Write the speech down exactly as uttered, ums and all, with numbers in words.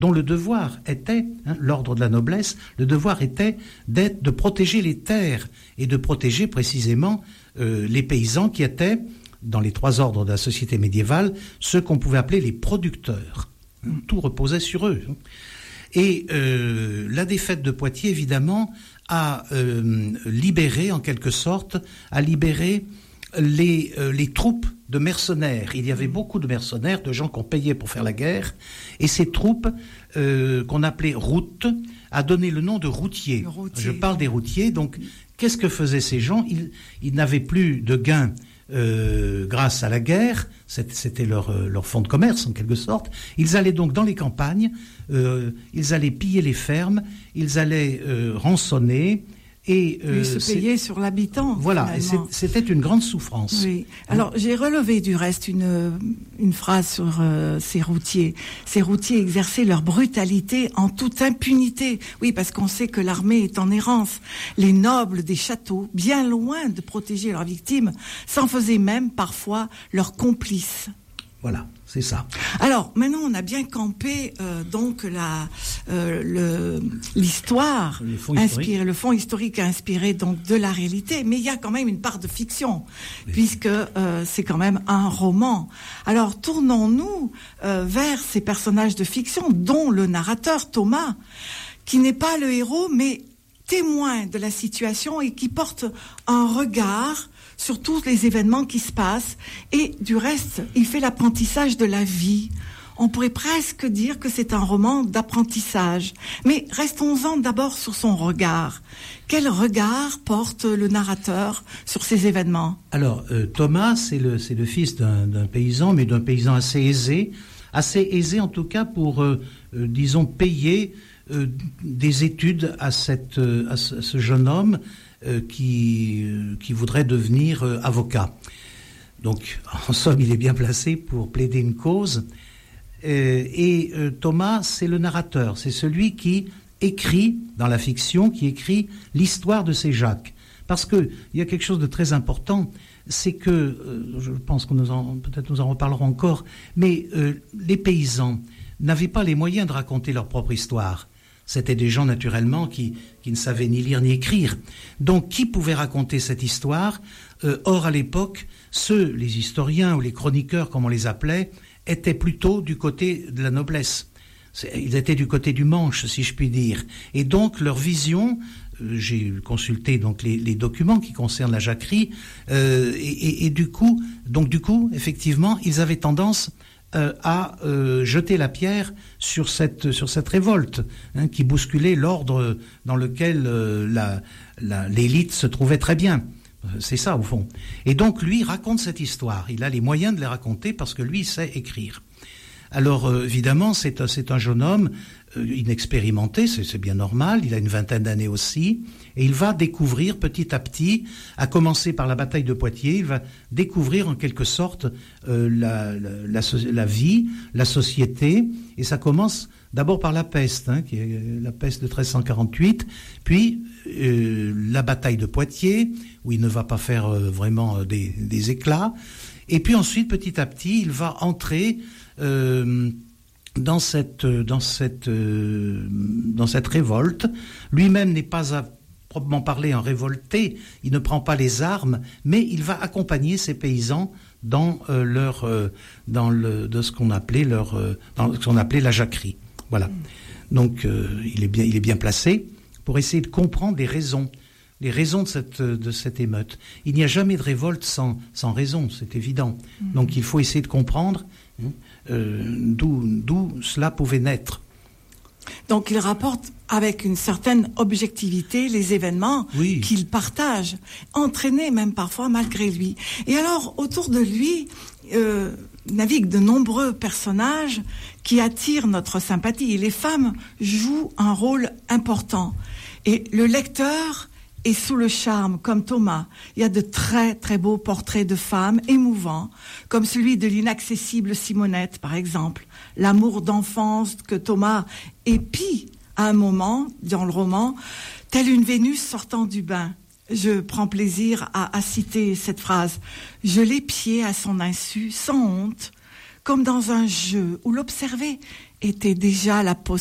dont le devoir était, hein, l'ordre de la noblesse, le devoir était d'être, de protéger les terres et de protéger précisément euh, les paysans qui étaient, dans les trois ordres de la société médiévale, ceux qu'on pouvait appeler les producteurs. Tout reposait sur eux. Et euh, la défaite de Poitiers, évidemment, a euh, libéré, en quelque sorte, a libéré les, euh, les troupes de mercenaires. Il y avait beaucoup de mercenaires, de gens qu'on payait pour faire la guerre, et ces troupes, euh, qu'on appelait routes, a donné le nom de routiers. routier. Je parle des routiers, donc qu'est-ce que faisaient ces gens ? Ils, ils n'avaient plus de gains euh, grâce à la guerre, c'était, c'était leur, leur fonds de commerce en quelque sorte. Ils allaient donc dans les campagnes, euh, ils allaient piller les fermes, ils allaient euh, rançonner, et euh, se payer sur l'habitant. Voilà, et c'était une grande souffrance. Oui. Alors, j'ai relevé du reste une, une phrase sur euh, ces routiers. Ces routiers exerçaient leur brutalité en toute impunité. Oui, parce qu'on sait que l'armée est en errance. Les nobles des châteaux, bien loin de protéger leurs victimes, s'en faisaient même parfois leurs complices. Voilà, c'est ça. Alors, maintenant, on a bien campé euh, donc la euh, le l'histoire, le fond inspiré, le fond historique inspiré donc de la réalité, mais il y a quand même une part de fiction, oui. puisque euh, c'est quand même un roman. Alors, tournons-nous euh, vers ces personnages de fiction, dont le narrateur Thomas, qui n'est pas le héros, mais témoin de la situation et qui porte un regard sur tous les événements qui se passent. Et du reste, il fait l'apprentissage de la vie. On pourrait presque dire que c'est un roman d'apprentissage. Mais restons-en d'abord sur son regard. Quel regard porte le narrateur sur ces événements ? Alors, euh, Thomas, c'est le, c'est le fils d'un, d'un paysan, mais d'un paysan assez aisé, assez aisé en tout cas pour, euh, euh, disons, payer euh, des études à, cette, euh, à ce, ce jeune homme, Euh, qui, euh, qui voudrait devenir euh, avocat. Donc, en somme, il est bien placé pour plaider une cause. Euh, et euh, Thomas, c'est le narrateur, c'est celui qui écrit, dans la fiction, qui écrit l'histoire de ces Jacques. Parce qu'il y a quelque chose de très important, c'est que, euh, je pense que nous en, peut-être nous en reparlerons encore, mais euh, les paysans n'avaient pas les moyens de raconter leur propre histoire. C'était des gens, naturellement, qui, qui ne savaient ni lire ni écrire. Donc, qui pouvait raconter cette histoire ? euh, Or, à l'époque, ceux, les historiens ou les chroniqueurs, comme on les appelait, étaient plutôt du côté de la noblesse. C'est, ils étaient du côté du manche, si je puis dire. Et donc, leur vision... Euh, j'ai consulté donc les, les documents qui concernent la jacquerie, euh, et, et, et du coup, donc du coup, effectivement, ils avaient tendance... Euh, à euh, jeter la pierre sur cette, sur cette révolte, hein, qui bousculait l'ordre dans lequel euh, la, la, l'élite se trouvait très bien. Euh, c'est ça, au fond. Et donc, lui raconte cette histoire. Il a les moyens de les raconter parce que lui, il sait écrire. Alors, euh, évidemment, c'est, c'est un jeune homme euh, inexpérimenté, c'est, c'est bien normal, il a une vingtaine d'années aussi, et il va découvrir petit à petit, à commencer par la bataille de Poitiers, il va découvrir en quelque sorte euh, la, la, la, la vie, la société, et ça commence d'abord par la peste, hein, qui est la peste de treize cent quarante-huit, puis euh, la bataille de Poitiers, où il ne va pas faire euh, vraiment euh, des, des éclats, et puis ensuite, petit à petit, il va entrer euh, dans cette, dans cette, euh, dans cette révolte. Lui-même n'est pas à proprement parler un révolté, il ne prend pas les armes, mais il va accompagner ces paysans dans euh, leur, euh, dans le, de ce qu'on appelait leur, euh, dans ce qu'on appelait la jacquerie. Voilà. Donc euh, il est bien, il est bien placé pour essayer de comprendre les raisons, les raisons de cette, de cette émeute. Il n'y a jamais de révolte sans, sans raison, c'est évident. Mmh. Donc il faut essayer de comprendre hein, euh, d'où, d'où cela pouvait naître. Donc il rapporte avec une certaine objectivité les événements oui. qu'il partage, entraînés même parfois malgré lui. Et alors autour de lui euh, naviguent de nombreux personnages qui attirent notre sympathie. Et les femmes jouent un rôle important. Et le lecteur est sous le charme, comme Thomas. Il y a de très très beaux portraits de femmes émouvants, comme celui de l'inaccessible Simonette, par exemple. L'amour d'enfance que Thomas épie à un moment dans le roman, telle une Vénus sortant du bain. Je prends plaisir à, à citer cette phrase. Je l'épiais à son insu, sans honte, comme dans un jeu où l'observer était déjà la